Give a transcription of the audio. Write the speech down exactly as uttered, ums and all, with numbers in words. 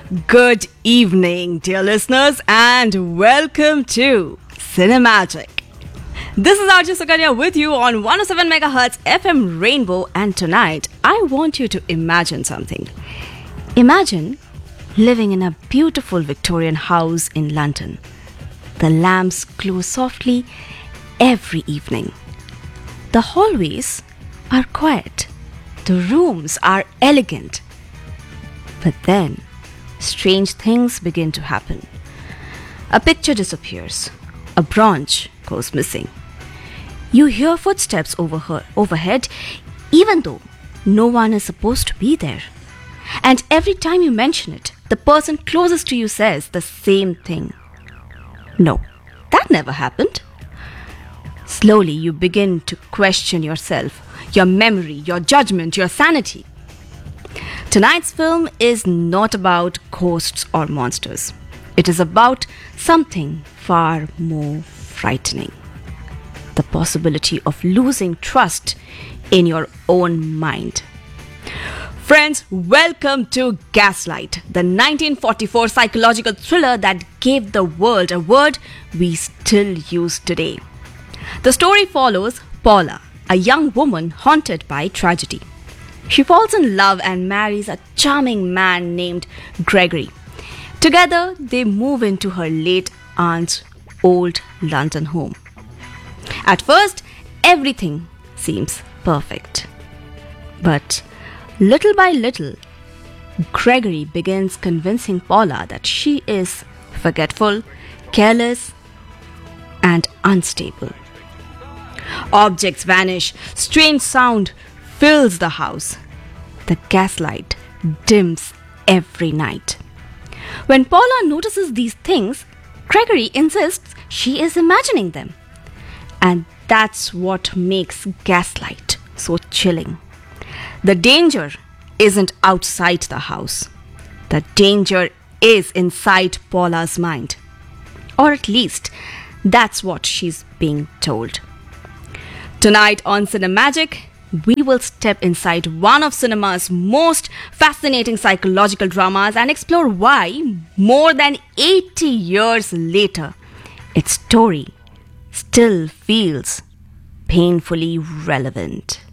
Good evening, dear listeners, and welcome to Cinemagic. This is Arjun Sukanya with you on one oh seven megahertz F M Rainbow, and tonight I want you to imagine something. Imagine living in a beautiful Victorian house in London. The lamps glow softly every evening. The hallways are quiet. The rooms are elegant. But then, strange things begin to happen. A picture disappears. A branch goes missing. You hear footsteps over overhead, even though no one is supposed to be there. And every time you mention it, the person closest to you says the same thing. No, that never happened. Slowly, you begin to question yourself, your memory, your judgment, your sanity. Tonight's film is not about ghosts or monsters. It is about something far more frightening. The possibility of losing trust in your own mind. Friends, welcome to Gaslight, the nineteen forty-four psychological thriller that gave the world a word we still use today. The story follows Paula, a young woman haunted by tragedy. She falls in love and marries a charming man named Gregory. Together, they move into her late aunt's old London home. At first, everything seems perfect. But little by little, Gregory begins convincing Paula that she is forgetful, careless, and unstable. Objects vanish, strange sound fills the house. The gaslight dims every night. When Paula notices these things, Gregory insists she is imagining them. And that's what makes Gaslight so chilling. The danger isn't outside the house. The danger is inside Paula's mind. Or at least, that's what she's being told. Tonight on Cinemagic, we will step inside one of cinema's most fascinating psychological dramas and explore why, more than eighty years later, its story still feels painfully relevant.